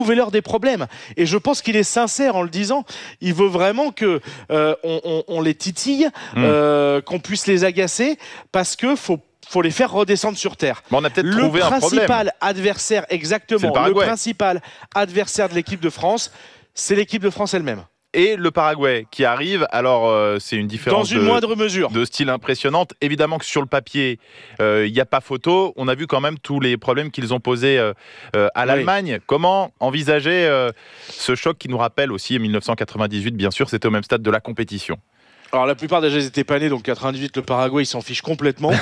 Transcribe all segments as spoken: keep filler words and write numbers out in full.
trouvez-leur des problèmes. Et je pense qu'il est sincère en le disant. Il veut vraiment que euh, on, on, on les titille, mmh. euh, qu'on puisse les agacer, parce que faut faut les faire redescendre sur terre. Mais on a peut-être le trouvé un problème. Le principal adversaire, exactement, le, le principal adversaire de l'équipe de France, c'est l'équipe de France elle-même. Et le Paraguay qui arrive, alors euh, c'est une différence dans une de, moindre mesure de style impressionnante. Évidemment que sur le papier, il euh, n'y a pas photo. On a vu quand même tous les problèmes qu'ils ont posés euh, euh, à l'Allemagne. Oui. Comment envisager euh, ce choc qui nous rappelle aussi mille neuf cent quatre-vingt-dix-huit, bien sûr, c'était au même stade de la compétition. Alors la plupart déjà ils étaient pas nés, donc quatre-vingt-dix-huit le Paraguay il s'en fiche complètement.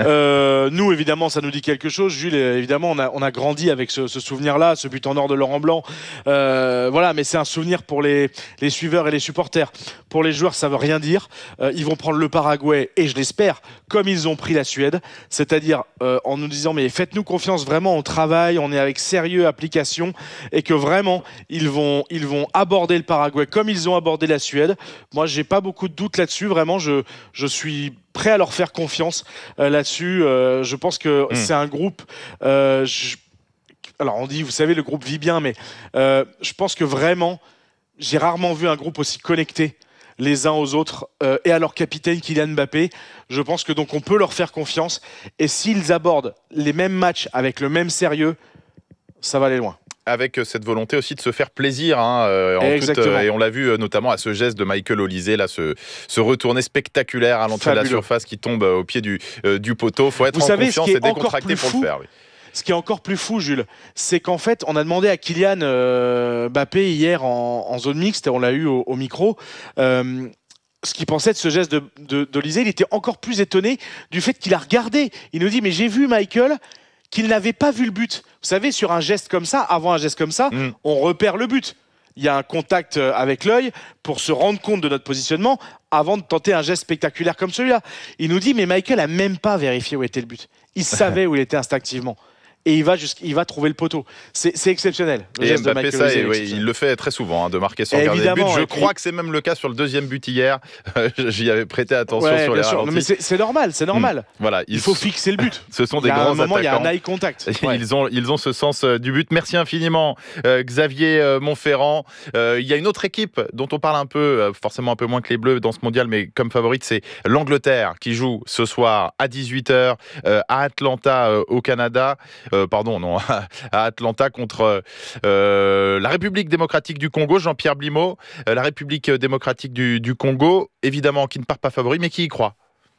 euh, nous évidemment ça nous dit quelque chose. Jules, évidemment on a, on a grandi avec ce, ce souvenir-là, ce but en or de Laurent Blanc. Euh, voilà, mais c'est un souvenir pour les, les suiveurs et les supporters. Pour les joueurs ça veut rien dire. Euh, ils vont prendre le Paraguay et je l'espère comme ils ont pris la Suède, c'est-à-dire euh, en nous disant mais faites-nous confiance vraiment, on travaille, on est avec sérieux, application, et que vraiment ils vont, ils vont aborder le Paraguay comme ils ont abordé la Suède. Moi j'ai pas beaucoup de doutes là-dessus, vraiment je, je suis prêt à leur faire confiance euh, là-dessus. Euh, je pense que mmh. c'est un groupe euh, je... alors on dit vous savez le groupe vit bien, mais euh, je pense que vraiment j'ai rarement vu un groupe aussi connecté les uns aux autres euh, et à leur capitaine Kylian Mbappé. Je pense que donc on peut leur faire confiance, et s'ils abordent les mêmes matchs avec le même sérieux, ça va aller loin. Avec cette volonté aussi de se faire plaisir, hein, euh, en toute, euh, et on l'a vu euh, notamment à ce geste de Michael Olise, là, ce, ce retourné spectaculaire à l'entrée Fabuleux. de la surface qui tombe euh, au pied du, euh, du poteau. Il faut être Vous en savez, confiance et décontracté pour fou, le faire. Oui. Ce qui est encore plus fou, Jules, c'est qu'en fait, on a demandé à Kylian euh, Mbappé hier en, en zone mixte, on l'a eu au, au micro, euh, ce qu'il pensait de ce geste de, de, d'Olise. Il était encore plus étonné du fait qu'il a regardé. Il nous dit, mais j'ai vu Michael qu'il n'avait pas vu le but. Vous savez, sur un geste comme ça, avant un geste comme ça, mmh. on repère le but. Il y a un contact avec l'œil pour se rendre compte de notre positionnement avant de tenter un geste spectaculaire comme celui-là. Il nous dit, mais Michael n'a même pas vérifié où était le but. Il savait où il était instinctivement. Et il va, il va trouver le poteau. C'est, c'est exceptionnel. Le et geste Mbappé, de Michael ça, Olise, oui, il le fait très souvent, hein, de marquer sans regarder le but. Je puis... crois que c'est même le cas sur le deuxième but hier. J'y avais prêté attention ouais, sur les sûr. ralentis. Non, mais c'est, c'est normal, c'est normal. Mmh. Voilà, il faut fixer le but. Ce sont des grands attaquants. À un moment, il y a un eye contact. Ouais. Ils, ont, ils ont ce sens du but. Merci infiniment, euh, Xavier euh, Montferrand. Euh, il y a une autre équipe dont on parle un peu, euh, forcément un peu moins que les Bleus dans ce mondial, mais comme favorite, c'est l'Angleterre qui joue ce soir à dix-huit heures euh, à Atlanta, euh, au Canada. Euh, pardon, non, à Atlanta contre euh, la République démocratique du Congo. Jean-Pierre Blimaud, euh, la République démocratique du, du Congo, évidemment qui ne part pas favori, mais qui y croit.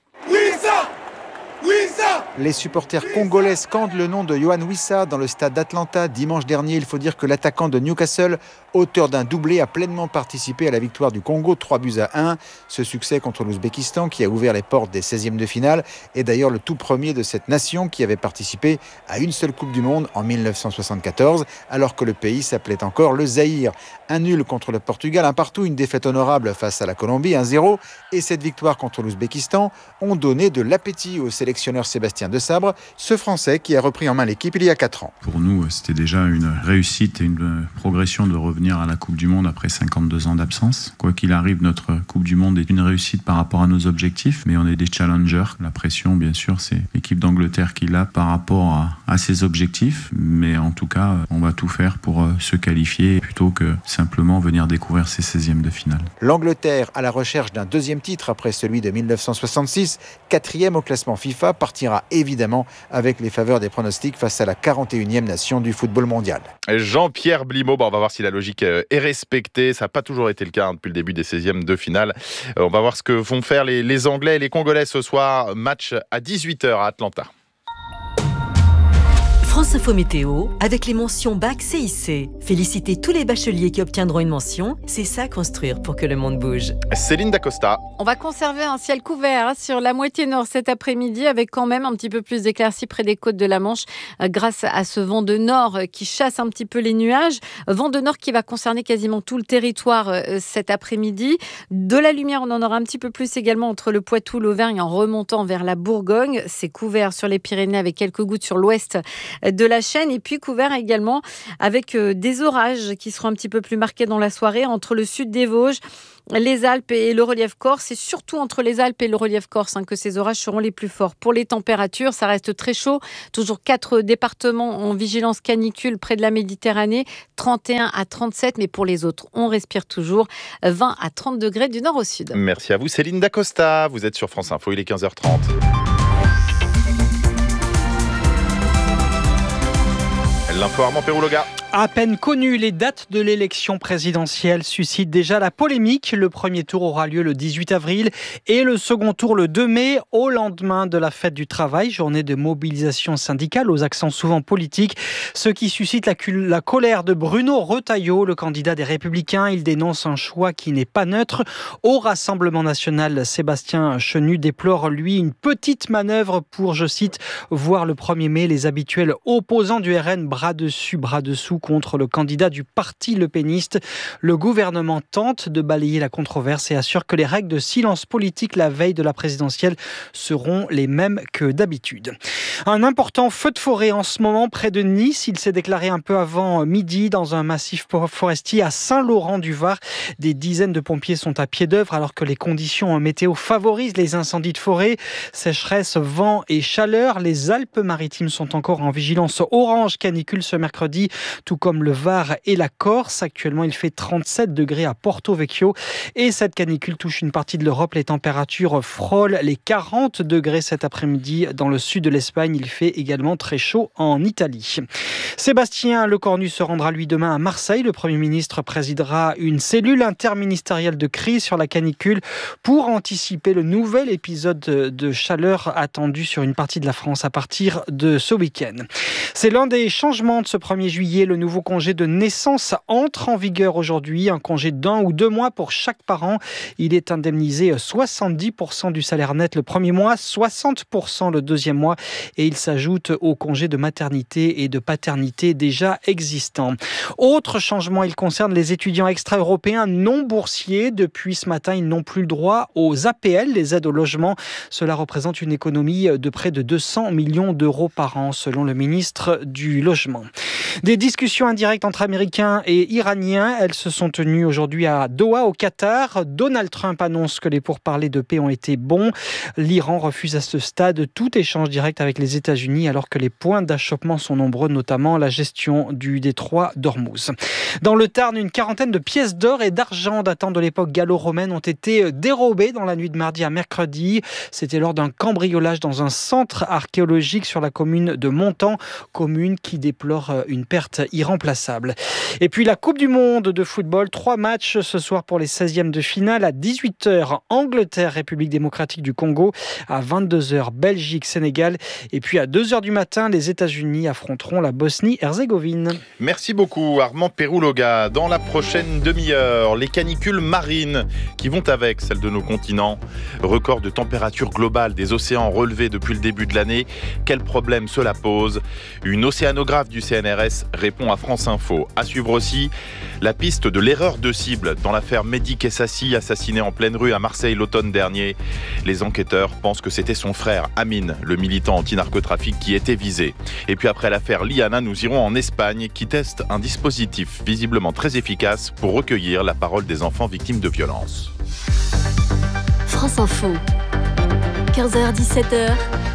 Les supporters congolais scandent le nom de Yohan Wissa dans le stade d'Atlanta. Dimanche dernier, il faut dire que l'attaquant de Newcastle, auteur d'un doublé, a pleinement participé à la victoire du Congo, trois buts à un. Ce succès contre l'Ouzbékistan, qui a ouvert les portes des seizièmes de finale, est d'ailleurs le tout premier de cette nation qui avait participé à une seule Coupe du Monde en mille neuf cent soixante-quatorze, alors que le pays s'appelait encore le Zaïre. Un nul contre le Portugal, un partout, une défaite honorable face à la Colombie, un zéro. Et cette victoire contre l'Ouzbékistan ont donné de l'appétit au sélectionneur Sébastien Desabre, ce Français qui a repris en main l'équipe il y a quatre ans. Pour nous, c'était déjà une réussite et une progression de revenir à la Coupe du Monde après cinquante-deux ans d'absence. Quoi qu'il arrive, notre Coupe du Monde est une réussite par rapport à nos objectifs, mais on est des challengers. La pression, bien sûr, c'est l'équipe d'Angleterre qui l'a par rapport à, à ses objectifs, mais en tout cas, on va tout faire pour se qualifier plutôt que simplement venir découvrir ces seizièmes de finale. L'Angleterre, à la recherche d'un deuxième titre après celui de mille neuf cent soixante-six, quatrième au classement FIFA, partira évidemment avec les faveurs des pronostics face à la quarante et unième nation du football mondial. Jean-Pierre Blimaud, bon, on va voir si la logique est respectée. Ça n'a pas toujours été le cas hein, depuis le début des seizièmes de finale. Euh, on va voir ce que vont faire les, les Anglais et les Congolais ce soir. Match à dix-huit heures à Atlanta. France Info Météo, avec les mentions Bac C I C. Félicitez tous les bacheliers qui obtiendront une mention. C'est ça construire pour que le monde bouge. Céline Dacosta. On va conserver un ciel couvert hein, sur la moitié nord cet après-midi, avec quand même un petit peu plus d'éclaircies près des côtes de la Manche, euh, grâce à ce vent de nord euh, qui chasse un petit peu les nuages. Vent de nord qui va concerner quasiment tout le territoire euh, cet après-midi. De la lumière, on en aura un petit peu plus également entre le Poitou, l'Auvergne, en remontant vers la Bourgogne. C'est couvert sur les Pyrénées avec quelques gouttes sur l'ouest de la chaîne. Et puis couvert également avec des orages qui seront un petit peu plus marqués dans la soirée entre le sud des Vosges, les Alpes et le relief corse. C'est surtout entre les Alpes et le relief corse hein, que ces orages seront les plus forts. Pour les températures, ça reste très chaud. Toujours quatre départements en vigilance canicule près de la Méditerranée, trente et un à trente-sept. Mais pour les autres, on respire toujours vingt à trente degrés du nord au sud. Merci à vous Céline Dacosta. Vous êtes sur France Info, il est quinze heures trente. L'info Armand Pérouloga. À peine connues, les dates de l'élection présidentielle suscitent déjà la polémique. Le premier tour aura lieu le dix-huit avril et le second tour le deux mai, au lendemain de la fête du travail, journée de mobilisation syndicale aux accents souvent politiques, ce qui suscite la, la colère de Bruno Retailleau, le candidat des Républicains. Il dénonce un choix qui n'est pas neutre. Au Rassemblement national, Sébastien Chenu déplore, lui, une petite manœuvre pour, je cite, voir le premier mai les habituels opposants du R N bras dessus, bras dessous contre le candidat du parti lepéniste. Le gouvernement tente de balayer la controverse et assure que les règles de silence politique la veille de la présidentielle seront les mêmes que d'habitude. Un important feu de forêt en ce moment près de Nice. Il s'est déclaré un peu avant midi dans un massif forestier à Saint-Laurent-du-Var. Des dizaines de pompiers sont à pied d'œuvre alors que les conditions météo favorisent les incendies de forêt. Sécheresse, vent et chaleur. Les Alpes-Maritimes sont encore en vigilance orange canicule ce mercredi, tout comme le Var et la Corse. Actuellement, il fait trente-sept degrés à Porto Vecchio et cette canicule touche une partie de l'Europe. Les températures frôlent les quarante degrés cet après-midi dans le sud de l'Espagne. Il fait également très chaud en Italie. Sébastien Lecornu se rendra lui demain à Marseille. Le Premier ministre présidera une cellule interministérielle de crise sur la canicule pour anticiper le nouvel épisode de chaleur attendu sur une partie de la France à partir de ce week-end. C'est l'un des changements de ce premier juillet. Le nouveau congé de naissance entre en vigueur aujourd'hui. Un congé d'un ou deux mois pour chaque parent. Il est indemnisé soixante-dix pour cent du salaire net le premier mois, soixante pour cent le deuxième mois et il s'ajoute au congé de maternité et de paternité déjà existants. Autre changement, il concerne les étudiants extra-européens non boursiers. Depuis ce matin, ils n'ont plus le droit aux A P L, les aides au logement. Cela représente une économie de près de deux cents millions d'euros par an, selon le ministre du Logement. Des discussions indirectes entre Américains et Iraniens, elles se sont tenues aujourd'hui à Doha, au Qatar. Donald Trump annonce que les pourparlers de paix ont été bons. L'Iran refuse à ce stade tout échange direct avec les États-Unis, alors que les points d'achoppement sont nombreux, notamment la gestion du détroit d'Ormuz. Dans le Tarn, une quarantaine de pièces d'or et d'argent datant de l'époque gallo-romaine ont été dérobées dans la nuit de mardi à mercredi. C'était lors d'un cambriolage dans un centre archéologique sur la commune de Montant, commune qui déplore une perte irremplaçable. Et puis la Coupe du Monde de football, trois matchs ce soir pour les seizièmes de finale. À dix-huit heures, Angleterre, République démocratique du Congo. À vingt-deux heures, Belgique, Sénégal. Et puis à deux heures du matin, les États-Unis affronteront la Bosnie-Herzégovine. Merci beaucoup Armand Pérouloga. Dans la prochaine demi-heure, les canicules marines qui vont avec celles de nos continents. Record de température globale des océans relevés depuis le début de l'année. Quel problème cela pose? Une océanographe du C N R S répond à France Info. À suivre aussi la piste de l'erreur de cible dans l'affaire Mehdi Kessassi, assassiné en pleine rue à Marseille l'automne dernier. Les enquêteurs pensent que c'était son frère Amine, le militant anti-narcotrafic, qui était visé. Et puis après l'affaire Liana, nous irons en Espagne qui teste un dispositif visiblement très efficace pour recueillir la parole des enfants victimes de violences. France Info, quinze heures dix-sept heures,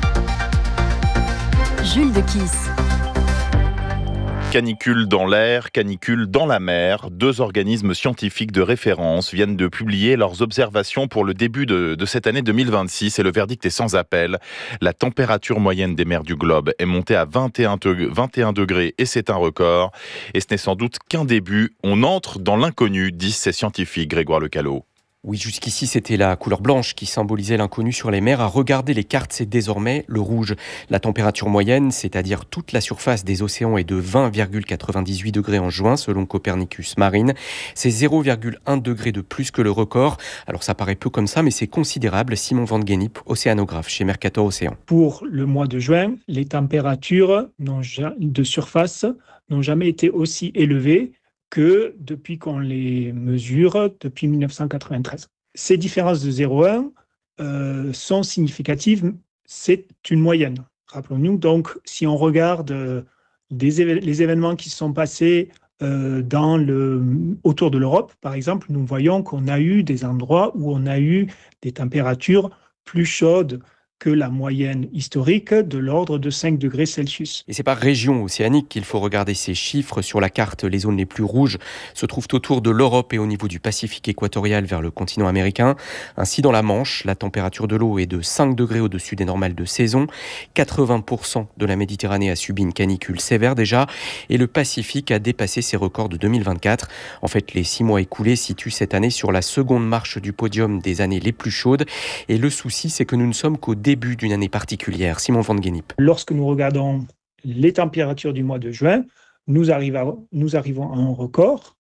Jules de Kiss. Canicule dans l'air, canicule dans la mer. Deux organismes scientifiques de référence viennent de publier leurs observations pour le début de, de cette année deux mille vingt-six et le verdict est sans appel. La température moyenne des mers du globe est montée à vingt et un degrés et c'est un record. Et ce n'est sans doute qu'un début. On entre dans l'inconnu, disent ces scientifiques. Grégoire Lecalot. Oui, jusqu'ici, c'était la couleur blanche qui symbolisait l'inconnu sur les mers. À regarder les cartes, c'est désormais le rouge. La température moyenne, c'est-à-dire toute la surface des océans, est de vingt virgule quatre-vingt-dix-huit degrés en juin, selon Copernicus Marine. C'est zéro virgule un degré de plus que le record. Alors, ça paraît peu comme ça, mais c'est considérable. Simon Van Gennip, océanographe chez Mercator Océan. Pour le mois de juin, les températures de surface n'ont jamais été aussi élevées que depuis qu'on les mesure, depuis mille neuf cent quatre-vingt-treize. Ces différences de zéro virgule un euh, sont significatives, c'est une moyenne. Rappelons-nous, donc, si on regarde des éve- les événements qui se sont passés euh, dans le, autour de l'Europe, par exemple, nous voyons qu'on a eu des endroits où on a eu des températures plus chaudes que la moyenne historique de l'ordre de cinq degrés Celsius. Et c'est par région océanique qu'il faut regarder ces chiffres. Sur la carte, les zones les plus rouges se trouvent autour de l'Europe et au niveau du Pacifique équatorial vers le continent américain. Ainsi, dans la Manche, la température de l'eau est de cinq degrés au-dessus des normales de saison. quatre-vingts pour cent de la Méditerranée a subi une canicule sévère déjà. Et le Pacifique a dépassé ses records de deux mille vingt-quatre. En fait, les six mois écoulés situent cette année sur la seconde marche du podium des années les plus chaudes. Et le souci, c'est que nous ne sommes qu'au début d'une année particulière. Simon Van Gennip. Lorsque nous regardons les températures du mois de juin, nous arrivons, nous arrivons à un record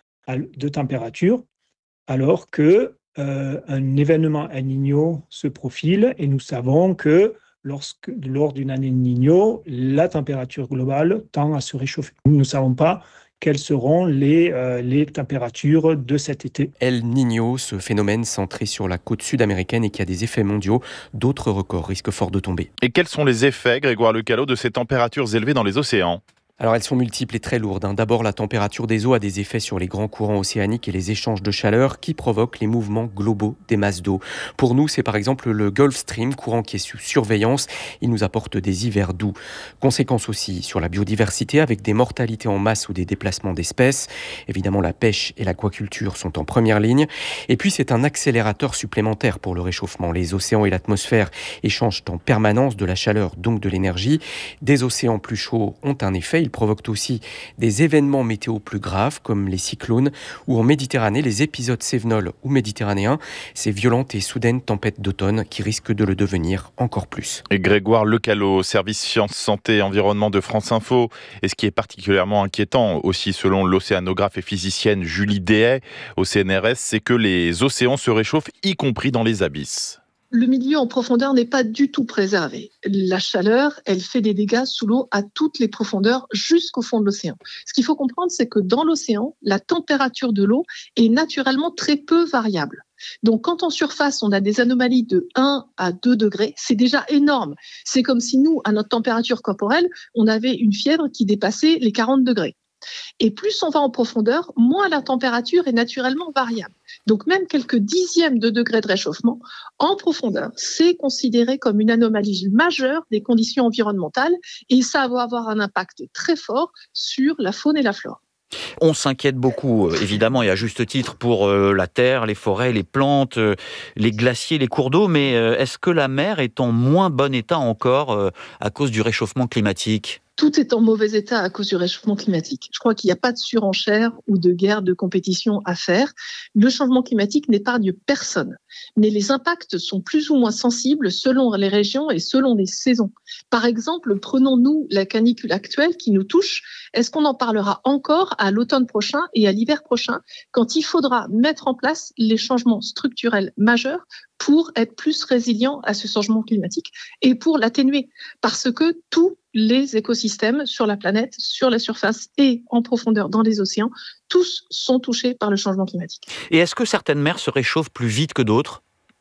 de température, alors que euh, un événement El Niño se profile et nous savons que lorsque, lors d'une année El Niño, la température globale tend à se réchauffer. Nous ne savons pas quelles seront les, euh, les températures de cet été. El Niño, ce phénomène centré sur la côte sud-américaine et qui a des effets mondiaux, d'autres records risquent fort de tomber. Et quels sont les effets, Grégoire Lecalot, de ces températures élevées dans les océans ? Alors elles sont multiples et très lourdes. D'abord, la température des eaux a des effets sur les grands courants océaniques et les échanges de chaleur qui provoquent les mouvements globaux des masses d'eau. Pour nous, c'est par exemple le Gulf Stream, courant qui est sous surveillance. Il nous apporte des hivers doux. Conséquences aussi sur la biodiversité avec des mortalités en masse ou des déplacements d'espèces. Évidemment, la pêche et l'aquaculture sont en première ligne. Et puis, c'est un accélérateur supplémentaire pour le réchauffement. Les océans et l'atmosphère échangent en permanence de la chaleur, donc de l'énergie. Des océans plus chauds ont un effet. Ils provoquent aussi des événements météo plus graves comme les cyclones ou en Méditerranée les épisodes cévenols ou méditerranéens, ces violentes et soudaines tempêtes d'automne qui risquent de le devenir encore plus. Et Grégoire Lecalot, service sciences, santé, environnement de France Info. Et ce qui est particulièrement inquiétant aussi selon l'océanographe et physicienne Julie Dehaye au C N R S, c'est que les océans se réchauffent y compris dans les abysses. Le milieu en profondeur n'est pas du tout préservé. La chaleur, elle fait des dégâts sous l'eau à toutes les profondeurs jusqu'au fond de l'océan. Ce qu'il faut comprendre, c'est que dans l'océan, la température de l'eau est naturellement très peu variable. Donc, quand en surface, on a des anomalies de un à deux degrés, c'est déjà énorme. C'est comme si nous, à notre température corporelle, on avait une fièvre qui dépassait les quarante degrés. Et plus on va en profondeur, moins la température est naturellement variable. Donc même quelques dixièmes de degrés de réchauffement en profondeur, c'est considéré comme une anomalie majeure des conditions environnementales et ça va avoir un impact très fort sur la faune et la flore. On s'inquiète beaucoup, évidemment, et à juste titre, pour la terre, les forêts, les plantes, les glaciers, les cours d'eau, mais est-ce que la mer est en moins bon état encore à cause du réchauffement climatique ? Tout est en mauvais état à cause du réchauffement climatique. Je crois qu'il n'y a pas de surenchère ou de guerre de compétition à faire. Le changement climatique n'épargne personne, mais les impacts sont plus ou moins sensibles selon les régions et selon les saisons. Par exemple, prenons-nous la canicule actuelle qui nous touche. Est-ce qu'on en parlera encore à l'automne prochain et à l'hiver prochain quand il faudra mettre en place les changements structurels majeurs pour être plus résilient à ce changement climatique et pour l'atténuer? Parce que tous les écosystèmes sur la planète, sur la surface et en profondeur dans les océans, tous sont touchés par le changement climatique. Et est-ce que certaines mers se réchauffent plus vite que d'autres ?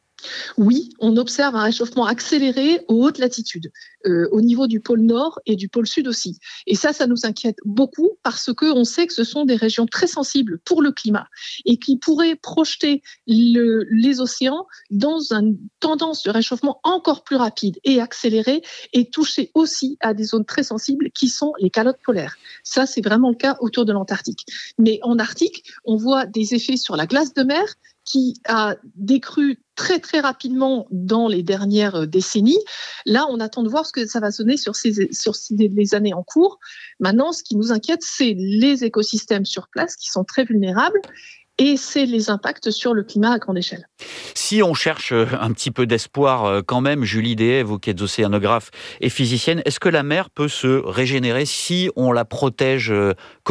Oui, on observe un réchauffement accéléré aux hautes latitudes, euh, au niveau du pôle Nord et du pôle Sud aussi. Et ça, ça nous inquiète beaucoup parce qu'on sait que ce sont des régions très sensibles pour le climat et qui pourraient projeter le, les océans dans une tendance de réchauffement encore plus rapide et accélérée et toucher aussi à des zones très sensibles qui sont les calottes polaires. Ça, c'est vraiment le cas autour de l'Antarctique. Mais en Arctique, on voit des effets sur la glace de mer qui a décru très très rapidement dans les dernières décennies. Là, on attend de voir ce que ça va sonner sur, ces, sur ces, les années en cours. Maintenant, ce qui nous inquiète, c'est les écosystèmes sur place qui sont très vulnérables et c'est les impacts sur le climat à grande échelle. Si on cherche un petit peu d'espoir quand même, Julie Dehaye, vous qui êtes océanographe et physicienne, est-ce que la mer peut se régénérer si on la protège correctement ?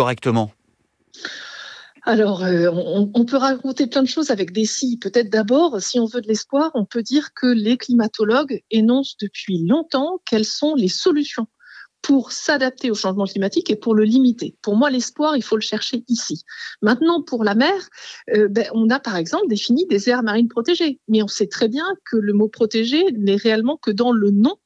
Alors, euh, on, on peut raconter plein de choses avec des si. Peut-être d'abord, si on veut de l'espoir, on peut dire que les climatologues énoncent depuis longtemps quelles sont les solutions pour s'adapter au changement climatique et pour le limiter. Pour moi, l'espoir, il faut le chercher ici. Maintenant, pour la mer, euh, ben, on a par exemple défini des aires marines protégées. Mais on sait très bien que le mot protégé n'est réellement que dans le nom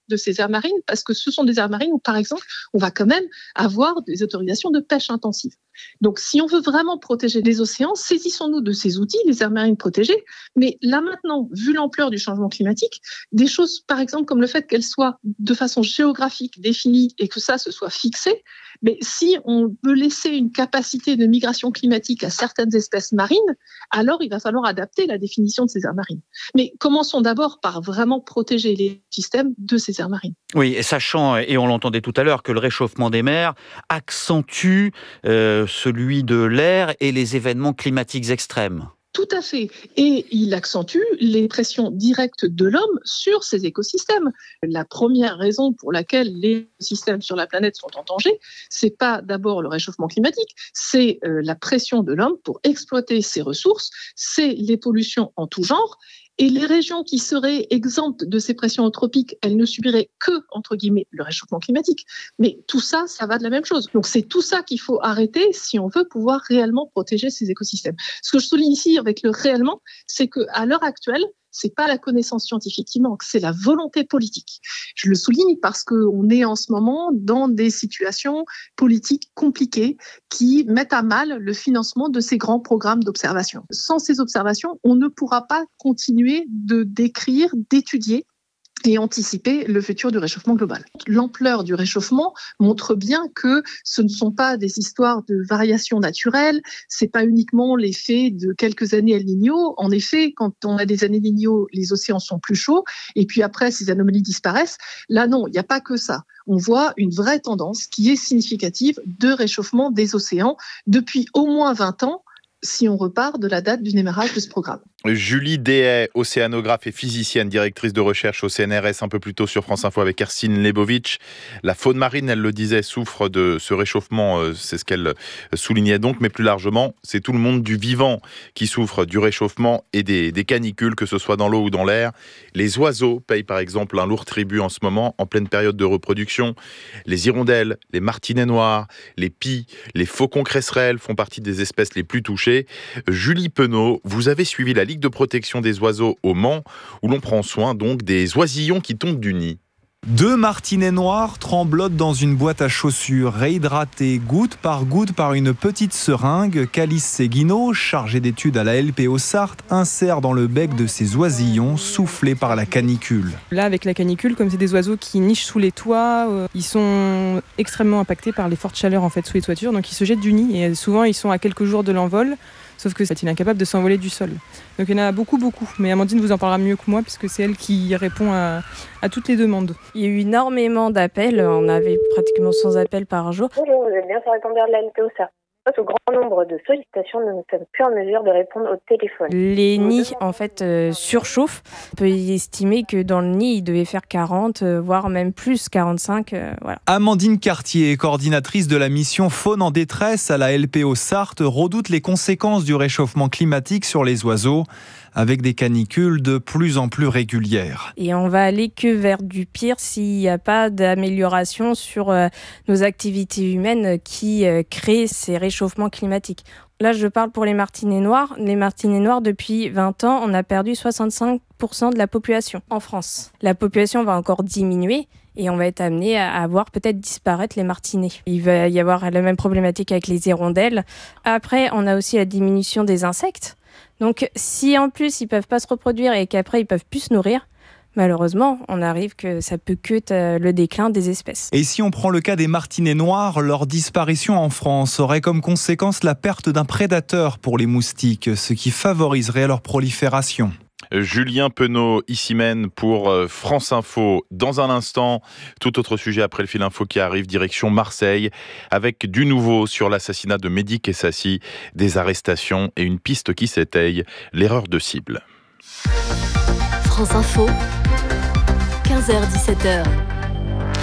de ces aires marines, parce que ce sont des aires marines où, par exemple, on va quand même avoir des autorisations de pêche intensive. Donc, si on veut vraiment protéger les océans, saisissons-nous de ces outils, les aires marines protégées. Mais là maintenant, vu l'ampleur du changement climatique, des choses, par exemple, comme le fait qu'elles soient de façon géographique définies et que ça se soit fixé, mais si on veut laisser une capacité de migration climatique à certaines espèces marines, alors il va falloir adapter la définition de ces aires marines. Mais commençons d'abord par vraiment protéger les systèmes de ces aires marines. Oui, et sachant, et on l'entendait tout à l'heure, que le réchauffement des mers accentue euh, celui de l'air et les événements climatiques extrêmes. Tout à fait. Et il accentue les pressions directes de l'homme sur ces écosystèmes. La première raison pour laquelle les écosystèmes sur la planète sont en danger, c'est pas d'abord le réchauffement climatique, c'est euh, la pression de l'homme pour exploiter ses ressources, c'est les pollutions en tout genre. Et les régions qui seraient exemptes de ces pressions anthropiques, elles ne subiraient que, entre guillemets, le réchauffement climatique. Mais tout ça, ça va de la même chose. Donc c'est tout ça qu'il faut arrêter si on veut pouvoir réellement protéger ces écosystèmes. Ce que je souligne ici avec le réellement, c'est qu'à l'heure actuelle, c'est pas la connaissance scientifique qui manque, c'est la volonté politique. Je le souligne parce qu'on est en ce moment dans des situations politiques compliquées qui mettent à mal le financement de ces grands programmes d'observation. Sans ces observations, on ne pourra pas continuer de décrire, d'étudier et anticiper le futur du réchauffement global. L'ampleur du réchauffement montre bien que ce ne sont pas des histoires de variations naturelles, c'est pas uniquement l'effet de quelques années El Niño. En effet, quand on a des années El Niño, les océans sont plus chauds, et puis après, ces anomalies disparaissent. Là, non, il n'y a pas que ça. On voit une vraie tendance qui est significative de réchauffement des océans depuis au moins vingt ans, si on repart de la date du démarrage de ce programme. Julie Dehaye, océanographe et physicienne, directrice de recherche au C N R S, un peu plus tôt sur France Info avec Kerstin Lebovitch. La faune marine, elle le disait, souffre de ce réchauffement, c'est ce qu'elle soulignait donc, mais plus largement, c'est tout le monde du vivant qui souffre du réchauffement et des, des canicules, que ce soit dans l'eau ou dans l'air. Les oiseaux payent par exemple un lourd tribut en ce moment, en pleine période de reproduction. Les hirondelles, les martinets noirs, les pies, les faucons cresserelles font partie des espèces les plus touchées. Julie Penaud, vous avez suivi la Ligue de protection des oiseaux au Mans, où l'on prend soin donc des oisillons qui tombent du nid. Deux martinets noirs tremblotent dans une boîte à chaussures, réhydratés goutte par goutte par une petite seringue. Calice Seguino, chargé d'études à la L P O Sarthe, insère dans le bec de ces oisillons soufflés par la canicule. Là, avec la canicule, comme c'est des oiseaux qui nichent sous les toits, euh, ils sont extrêmement impactés par les fortes chaleurs en fait, sous les toitures, donc ils se jettent du nid. Et souvent, ils sont à quelques jours de l'envol. Sauf que c'est incapable de s'envoler du sol. Donc il y en a beaucoup, beaucoup. Mais Amandine vous en parlera mieux que moi, puisque c'est elle qui répond à, à toutes les demandes. Il y a eu énormément d'appels. On avait pratiquement cent appels par jour. Bonjour, vous êtes bien sur répondeur de la L P O Sarthe. Face au grand nombre de sollicitations, nous ne sommes plus en mesure de répondre au téléphone. Les nids, en fait, euh, surchauffent. On peut y estimer que dans le nid, il devait faire quarante, euh, voire même plus, quarante-cinq. Euh, voilà. Amandine Cartier, coordinatrice de la mission Faune en détresse à la L P O Sarthe, redoute les conséquences du réchauffement climatique sur les oiseaux, avec des canicules de plus en plus régulières. Et on va aller que vers du pire s'il n'y a pas d'amélioration sur euh, nos activités humaines qui euh, créent ces réchauffements climatiques. Là, je parle pour les martinets noirs. Les martinets noirs, depuis vingt ans, on a perdu soixante-cinq pour cent de la population en France. La population va encore diminuer. Et on va être amené à voir peut-être disparaître les martinets. Il va y avoir la même problématique avec les hirondelles. Après, on a aussi la diminution des insectes. Donc, si en plus, ils ne peuvent pas se reproduire et qu'après, ils ne peuvent plus se nourrir, malheureusement, on arrive que ça peut que le déclin des espèces. Et si on prend le cas des martinets noirs, leur disparition en France aurait comme conséquence la perte d'un prédateur pour les moustiques, ce qui favoriserait leur prolifération. Julien Penaud, ici même pour France Info. Dans un instant, tout autre sujet après le fil info qui arrive, direction Marseille, avec du nouveau sur l'assassinat de Mehdi Kessassi, des arrestations et une piste qui s'étaye, l'erreur de cible. France Info, quinze heures dix-sept heures.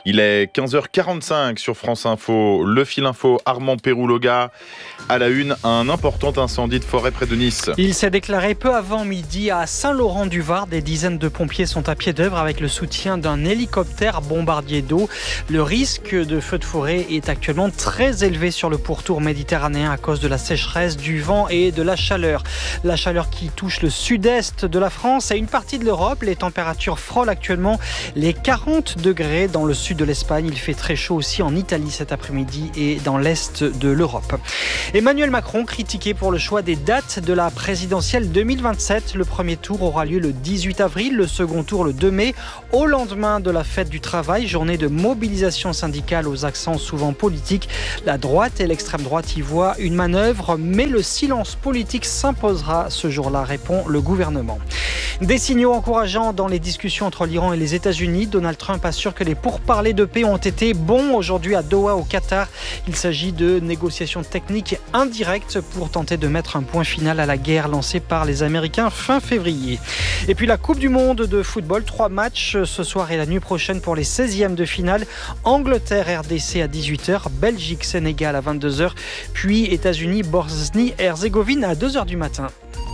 Il est quinze heures quarante-cinq sur France Info. Le fil info, Armand Pérouloga. À la une, un important incendie de forêt près de Nice. Il s'est déclaré peu avant midi à Saint-Laurent-du-Var. Des dizaines de pompiers sont à pied d'œuvre avec le soutien d'un hélicoptère bombardier d'eau. Le risque de feu de forêt est actuellement très élevé sur le pourtour méditerranéen à cause de la sécheresse, du vent et de la chaleur. La chaleur qui touche le sud-est de la France et une partie de l'Europe. Les températures frôlent actuellement les quarante degrés dans le sud de l'Espagne. Il fait très chaud aussi en Italie cet après-midi et dans l'est de l'Europe. Emmanuel Macron critiqué pour le choix des dates de la présidentielle deux mille vingt-sept. Le premier tour aura lieu le dix-huit avril, le second tour le deux mai, au lendemain de la fête du travail, journée de mobilisation syndicale aux accents souvent politiques. La droite et l'extrême droite y voient une manœuvre, mais le silence politique s'imposera ce jour-là, répond le gouvernement. Des signaux encourageants dans les discussions entre l'Iran et les États-Unis. Donald Trump assure que les pourparlers de paix ont été bons aujourd'hui à Doha, au Qatar. Il s'agit de négociations techniques indirectes pour tenter de mettre un point final à la guerre lancée par les Américains fin février. Et puis la Coupe du Monde de football, trois matchs ce soir et la nuit prochaine pour les seizièmes de finale. Angleterre-R D C à dix-huit heures, Belgique-Sénégal à vingt-deux heures, puis États-Unis-Bosnie-Herzégovine à deux heures du matin.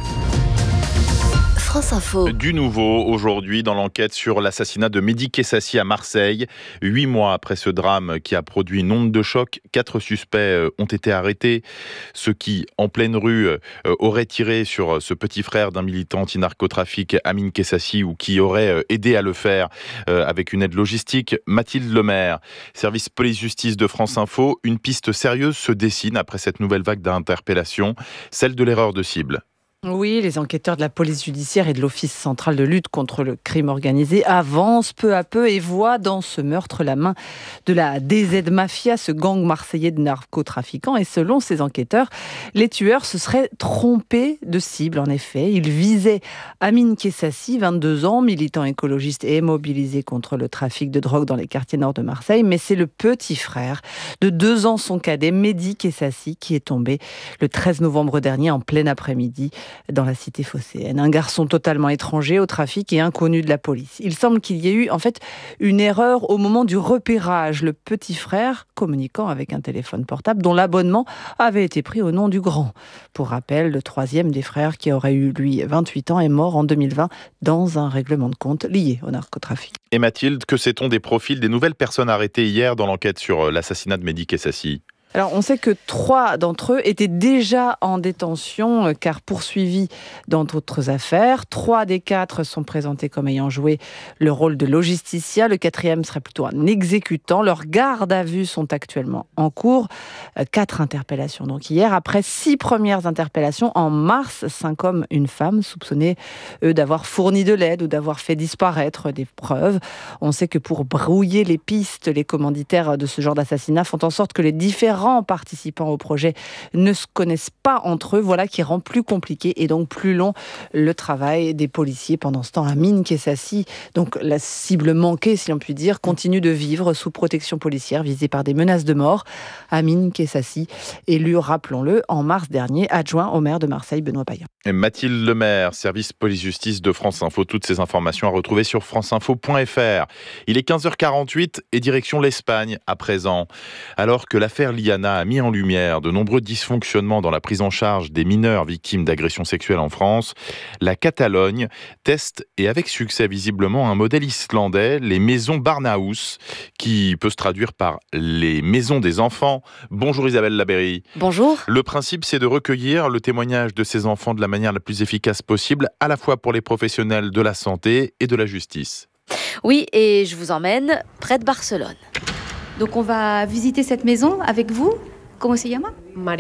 France Info. Du nouveau aujourd'hui dans l'enquête sur l'assassinat de Mehdi Kessassi à Marseille. Huit mois après ce drame qui a produit une onde de choc, quatre suspects ont été arrêtés. Ceux qui, en pleine rue, auraient tiré sur ce petit frère d'un militant anti-narcotrafic, Amine Kessassi, ou qui auraient aidé à le faire avec une aide logistique. Mathilde Lemaire, service police-justice de France Info. Une piste sérieuse se dessine après cette nouvelle vague d'interpellation, celle de l'erreur de cible. Oui, les enquêteurs de la police judiciaire et de l'Office central de lutte contre le crime organisé avancent peu à peu et voient dans ce meurtre la main de la D Z Mafia, ce gang marseillais de narcotrafiquants. Et selon ces enquêteurs, les tueurs se seraient trompés de cible. En effet, ils visaient Amine Kessassi, vingt-deux ans, militant écologiste et mobilisé contre le trafic de drogue dans les quartiers nord de Marseille. Mais c'est le petit frère de deux ans, son cadet, Mehdi Kessassi, qui est tombé le treize novembre dernier en plein après-midi dans la cité phocéenne. Un garçon totalement étranger au trafic et inconnu de la police. Il semble qu'il y ait eu en fait une erreur au moment du repérage. Le petit frère communiquant avec un téléphone portable dont l'abonnement avait été pris au nom du grand. Pour rappel, le troisième des frères qui aurait eu lui vingt-huit ans est mort en deux mille vingt dans un règlement de compte lié au narcotrafic. Et Mathilde, que sait-on des profils des nouvelles personnes arrêtées hier dans l'enquête sur l'assassinat de Mehdi Kessassi ? Alors, on sait que trois d'entre eux étaient déjà en détention, car poursuivis dans d'autres affaires. Trois des quatre sont présentés comme ayant joué le rôle de logisticien. Le quatrième serait plutôt un exécutant. Leurs gardes à vue sont actuellement en cours. Quatre interpellations, donc hier. Après six premières interpellations, en mars, cinq hommes, une femme, soupçonnés, eux, d'avoir fourni de l'aide ou d'avoir fait disparaître des preuves. On sait que pour brouiller les pistes, les commanditaires de ce genre d'assassinat font en sorte que les différents participants au projet ne se connaissent pas entre eux. Voilà qui rend plus compliqué et donc plus long le travail des policiers. Pendant ce temps, Amine Kessassi, donc la cible manquée, si l'on peut dire, continue de vivre sous protection policière, visée par des menaces de mort. Amine Kessassi, élu, rappelons-le, en mars dernier, adjoint au maire de Marseille, Benoît Payan. Et Mathilde Lemaire, service police-justice de France Info. Toutes ces informations à retrouver sur franceinfo point f r. Il est quinze heures quarante-huit et direction l'Espagne à présent. Alors que l'affaire Liana a mis en lumière de nombreux dysfonctionnements dans la prise en charge des mineurs victimes d'agressions sexuelles en France, la Catalogne teste, et avec succès visiblement, un modèle islandais, les maisons Barnahus, qui peut se traduire par les maisons des enfants. Bonjour Isabelle Labéry. Bonjour. Le principe, c'est de recueillir le témoignage de ces enfants de la manière la plus efficace possible, à la fois pour les professionnels de la santé et de la justice. Oui, et je vous emmène près de Barcelone. Donc on va visiter cette maison avec vous. Comment se llama?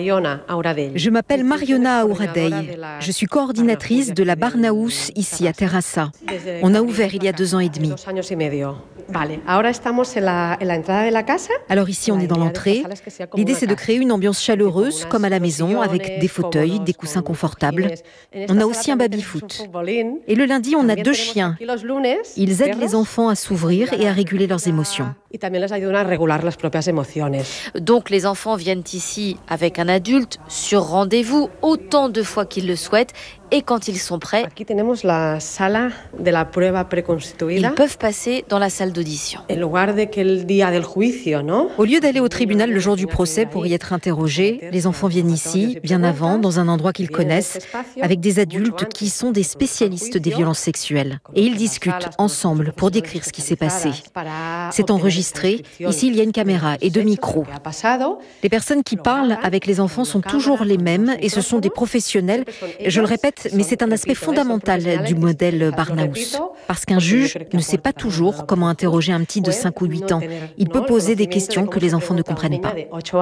Je m'appelle Mariona Auradei. Je suis coordinatrice de la Barnahus ici à Terrassa. On a ouvert il y a deux ans et demi. Alors ici, on est dans l'entrée. L'idée, c'est de créer une ambiance chaleureuse, comme à la maison, avec des fauteuils, des coussins confortables. On a aussi un baby-foot. Et le lundi, on a deux chiens. Ils aident les enfants à s'ouvrir et à réguler leurs émotions. Donc les enfants viennent ici avec un adulte sur rendez-vous autant de fois qu'ils le souhaitent Et quand ils sont prêts, ils peuvent passer dans la salle d'audition. Au lieu d'aller au tribunal le jour du procès pour y être interrogés, les enfants viennent ici, bien avant, dans un endroit qu'ils connaissent, avec des adultes qui sont des spécialistes des violences sexuelles. Et ils discutent ensemble pour décrire ce qui s'est passé. C'est enregistré. Ici, il y a une caméra et deux micros. Les personnes qui parlent avec les enfants sont toujours les mêmes et ce sont des professionnels. Je le répète, mais c'est un aspect fondamental du modèle Barnahus. Parce qu'un juge ne sait pas toujours comment interroger un petit de cinq ou huit ans. Il peut poser des questions que les enfants ne comprennent pas.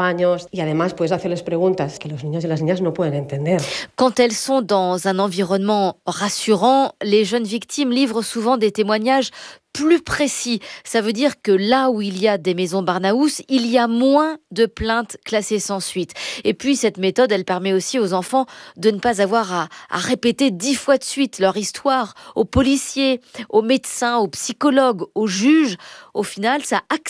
Quand elles sont dans un environnement rassurant, les jeunes victimes livrent souvent des témoignages plus précis. Ça veut dire que là où il y a des maisons Barnahus, il y a moins de plaintes classées sans suite. Et puis cette méthode, elle permet aussi aux enfants de ne pas avoir à, à répéter dix fois de suite leur histoire aux policiers, aux médecins, aux psychologues, aux juges. Au final, ça accélère